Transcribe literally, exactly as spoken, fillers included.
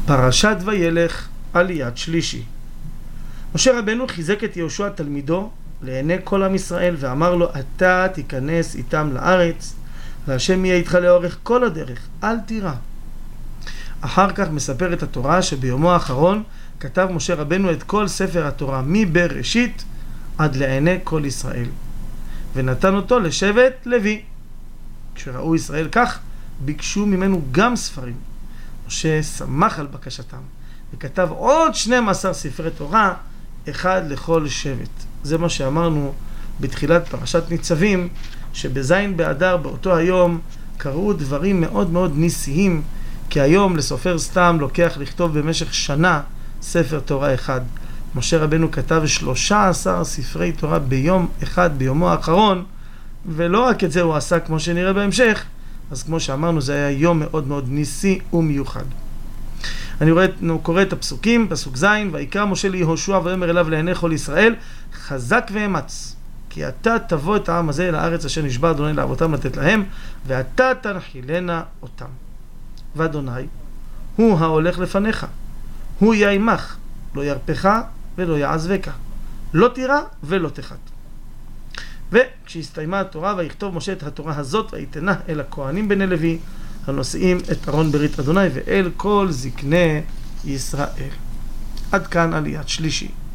פרשת וילך, עליית שלישי. משה רבנו חיזק את יהושע תלמידו לעיני כל עם ישראל ואמר לו, אתה תיכנס איתם לארץ והשם יהיה איתך לאורך כל הדרך, אל תירא. אחר כך מספרת התורה שביומו האחרון כתב משה רבנו את כל ספר התורה מבראשית עד לעיני כל ישראל ונתן אותו לשבט לוי. כשראו ישראל כך ביקשו ממנו גם ספרים. משה שמח על בקשתם וכתב עוד שנים עשר ספרי תורה, אחד לכל שבט. זה מה שאמרנו בתחילת פרשת ניצבים, שבזין באדר באותו היום קראו דברים מאוד מאוד ניסיים, כי היום לסופר סתם לוקח לכתוב במשך שנה ספר תורה אחד. משה רבנו כתב שלושה עשר ספרי תורה ביום אחד, ביומו האחרון, ולא רק את זה הוא עשה כמו שנראה בהמשך. אז כמו שאמרנו, זה היה יום מאוד מאוד ניסי ומיוחד. אני רואה, קורא את הפסוקים, פסוק זין, ויקרא משה ליהושע ויאמר אליו לעיני כל ישראל, חזק ואמץ, כי אתה תבוא את העם הזה אל הארץ אשר נשבע אדוני לאבותם לתת להם, ואתה תנחילנה אותם. ואדוני הוא ההולך לפניך, הוא יהיה עמך, לא ירפך ולא יעזבך, לא תירא ולא תחת. וכשהסתיימה התורה, ויכתוב משה את התורה הזאת ויתנה אל הכהנים בני לוי הנושאים את ארון ברית אדוני ואל כל זקני ישראל. עד כאן עליית שלישי.